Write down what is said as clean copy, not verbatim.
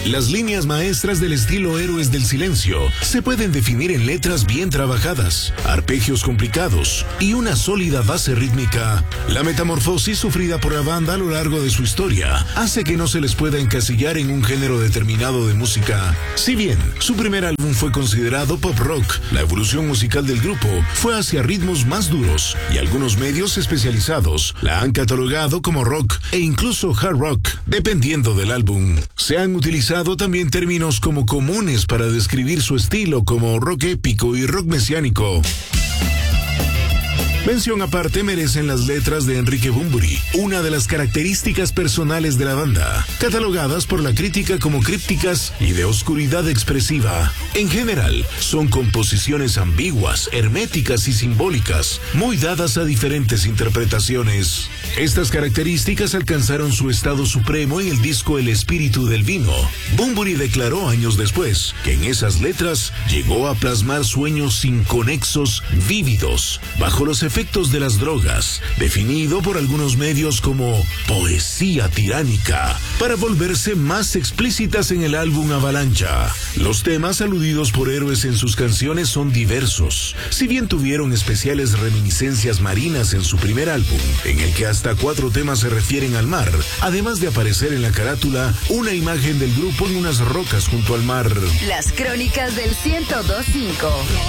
Las líneas maestras del estilo Héroes del Silencio se pueden definir en letras bien trabajadas, arpegios complicados y una sólida base rítmica. La metamorfosis sufrida por la banda a lo largo de su historia hace que no se les pueda encasillar en un género determinado de música. Si bien su primer álbum fue considerado pop rock, la evolución musical del grupo fue hacia ritmos más duros y algunos medios especializados la han catalogado como rock e incluso hard rock, dependiendo del álbum. Se han utilizado también términos como comunes para describir su estilo, como rock épico y rock mesiánico. Mención aparte merecen las letras de Enrique Bunbury, una de las características personales de la banda, catalogadas por la crítica como crípticas y de oscuridad expresiva. En general, son composiciones ambiguas, herméticas y simbólicas, muy dadas a diferentes interpretaciones. Estas características alcanzaron su estado supremo en el disco El Espíritu del Vino. Bunbury declaró años después que en esas letras llegó a plasmar sueños inconexos, vívidos, bajo los efectos de las drogas, definido por algunos medios como poesía tiránica, para volverse más explícitas en el álbum Avalancha. Los temas aludidos por Héroes en sus canciones son diversos, si bien tuvieron especiales reminiscencias marinas en su primer álbum, en el que hasta 4 temas se refieren al mar, además de aparecer en la carátula una imagen del grupo en unas rocas junto al mar. Las crónicas del 102.5.